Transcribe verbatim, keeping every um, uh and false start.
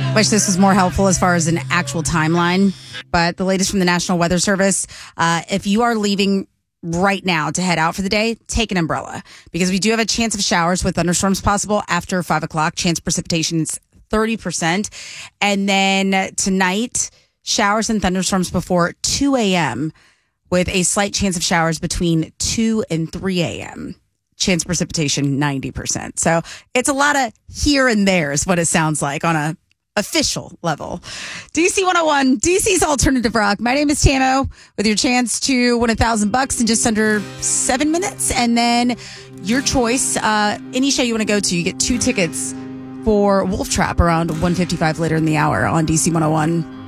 Wish this was more helpful as far as an actual timeline, but the latest from the National Weather Service, uh, if you are leaving right now to head out for the day, take an umbrella because we do have a chance of showers with thunderstorms possible after five o'clock. Chance of precipitation is thirty percent. And then tonight, showers and thunderstorms before two a.m. with a slight chance of showers between two and three a.m. Chance of precipitation ninety percent. So it's a lot of here and there is what it sounds like on a official level. D C one oh one, D C's Alternative Rock. My name is Tamo with your chance to win a thousand bucks in just under seven minutes. And then your choice, uh, any show you want to go to, you get two tickets for Wolf Trap around one fifty-five later in the hour on D C one oh one.